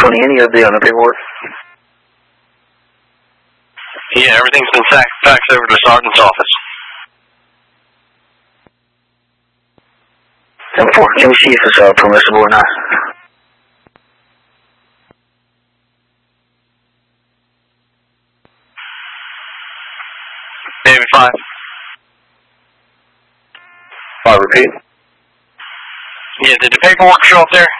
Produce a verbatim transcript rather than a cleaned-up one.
twenty, any update on the paperwork? Yeah, everything's been faxed, faxed over to the sergeant's office. ten four, can we see if it's uh, permissible or not? Navy five. I'll repeat. Yeah, did the paperwork show up there?